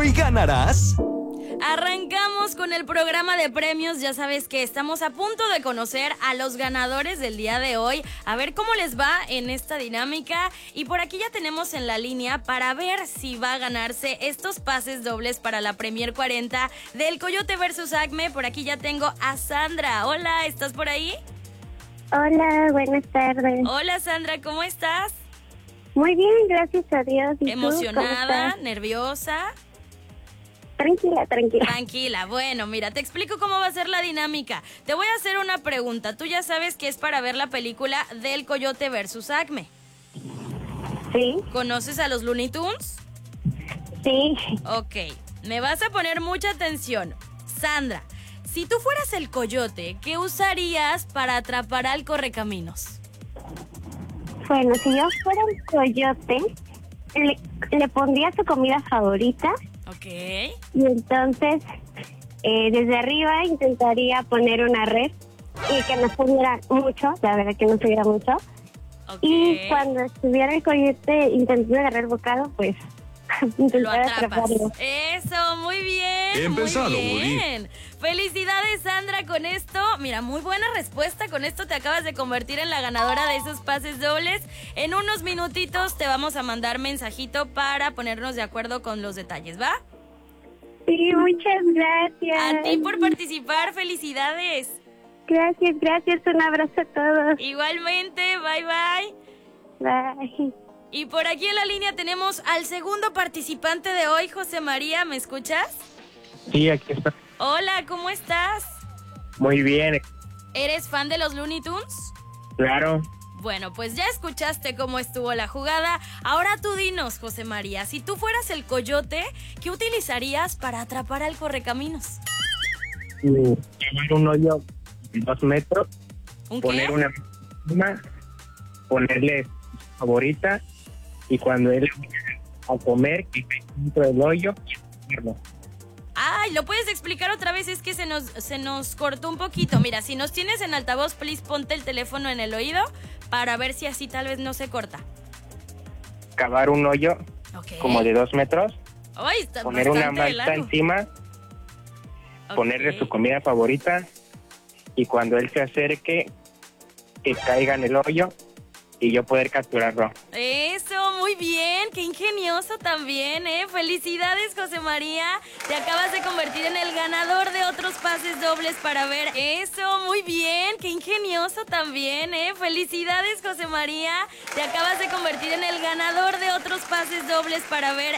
¿Hoy ganarás? Arrancamos con el programa de premios. Ya sabes que estamos a punto de conocer a los ganadores del día de hoy, a ver cómo les va en esta dinámica. Y por aquí ya tenemos en la línea para ver si va a ganarse estos pases dobles para la Premier 40 del Coyote versus Acme. Por aquí ya tengo a Sandra. Hola, ¿estás por ahí? Hola, buenas tardes. Hola Sandra, ¿cómo estás? Muy bien, gracias a Dios. ¿Y tú, ¿Emocionada? cómo estás? ¿Nerviosa? Tranquila. Tranquila, bueno, mira, te explico cómo va a ser la dinámica. Te voy a hacer una pregunta. Tú ya sabes que es para ver la película del Coyote versus Acme. Sí, ¿Conoces a los Looney Tunes? sí. Ok, me vas a poner mucha atención. Sandra, si tú fueras el coyote, ¿qué usarías para atrapar al correcaminos? Bueno, si yo fuera un coyote, le pondría su comida favorita Ok. y entonces desde arriba intentaría poner una red y que no subiera mucho, la verdad que no subiera mucho. Ok. Y cuando estuviera el coyote intentando agarrar el bocado, pues Lo intentar atrapas. atraparlo. Eso, muy bien. Bien muy pensado, bien. Felicidades, Sandra, con esto. Mira, muy buena respuesta. Con esto te acabas de convertir en la ganadora de esos pases dobles. En unos minutitos te vamos a mandar mensajito para ponernos de acuerdo con los detalles, ¿va? Sí, muchas gracias. A ti por participar. Felicidades. Gracias. Un abrazo a todos. Igualmente, bye bye. Bye. Y por aquí en la línea tenemos al segundo participante de hoy, José María, ¿me escuchas? Sí, aquí está. Hola, ¿cómo estás? Muy bien, ¿Eres fan de los Looney Tunes? claro. Bueno, pues ya escuchaste cómo estuvo la jugada. Ahora tú dinos, José María, si tú fueras el coyote, ¿qué utilizarías para atrapar al correcaminos? Llevar un hoyo de 2 metros, ¿Un poner qué? una encima, ponerle favorita y cuando él a comer, que esté dentro del hoyo, y comerlo. Ay, ¿lo puedes explicar otra vez? Es que se nos cortó un poquito. Mira, si nos tienes en altavoz, please ponte el teléfono en el oído para ver si así tal vez no se corta. Cavar un hoyo Ok. como de 2 metros, Ay, está poner una bastante malta largo. encima, Ok. ponerle su comida favorita y cuando él se acerque, que caiga en el hoyo y yo poder capturarlo. Eso, muy bien, qué ingenioso también, ¿eh? Felicidades, José María. Te acabas de convertir en el ganador de otros pases dobles para ver. Eso, muy bien, qué ingenioso también, ¿eh? Felicidades, José María. Te acabas de convertir en el ganador de otros pases dobles para ver